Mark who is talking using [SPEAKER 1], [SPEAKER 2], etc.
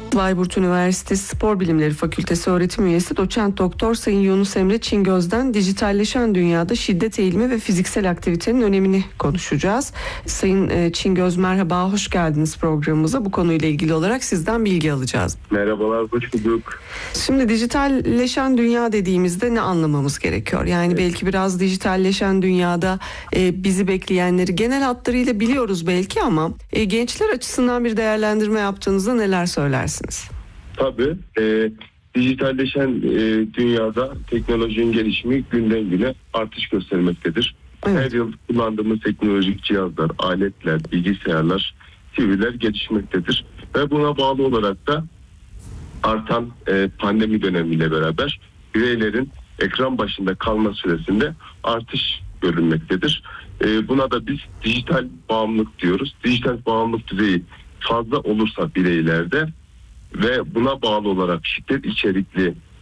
[SPEAKER 1] Bayburt Üniversitesi Spor Bilimleri Fakültesi öğretim üyesi Doçent Doktor Sayın Yunus Emre Çingöz'den dijitalleşen dünyada şiddet eğilimi ve fiziksel aktivitenin önemini konuşacağız. Sayın Çingöz, merhaba, hoş geldiniz programımıza. Bu konuyla ilgili olarak sizden bilgi alacağız.
[SPEAKER 2] Merhabalar, hoş bulduk.
[SPEAKER 1] Şimdi dijitalleşen dünya dediğimizde ne anlamamız gerekiyor? Yani belki biraz dijitalleşen dünyada bizi bekleyenleri genel hatlarıyla biliyoruz belki ama gençler açısından bir değerlendirme yaptığınızda neler söylersiniz?
[SPEAKER 2] Tabii, dijitalleşen dünyada teknolojinin gelişimi günden güne artış göstermektedir.
[SPEAKER 1] Evet.
[SPEAKER 2] Her yıl kullandığımız teknolojik cihazlar, aletler, bilgisayarlar, TV'ler gelişmektedir. Ve buna bağlı olarak da artan pandemi dönemiyle beraber bireylerin ekran başında kalma süresinde artış görülmektedir. Buna da biz dijital bağımlılık diyoruz. Dijital bağımlılık düzeyi fazla olursa bireylerde ve buna bağlı olarak şiddet içerikli